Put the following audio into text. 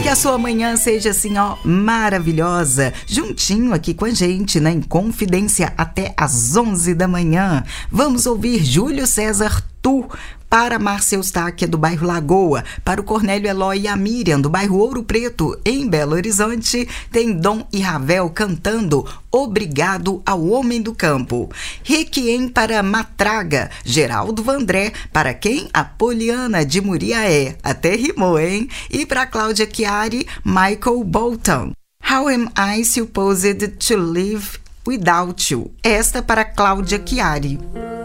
Que a sua manhã seja assim, ó, maravilhosa. Juntinho aqui com a gente, né? Em Confidência até às 11 da manhã. Vamos ouvir Júlio César Tu. Para Márcia Eustáquia, do bairro Lagoa, para o Cornélio Eloy e a Miriam, do bairro Ouro Preto, em Belo Horizonte, tem Dom e Ravel cantando Obrigado ao Homem do Campo. Requiem para Matraga, Geraldo Vandré, para quem? Apoliana de Muriaé, até rimou, hein? E para Cláudia Chiari, Michael Bolton. How am I supposed to live without you? Esta para Cláudia Chiari.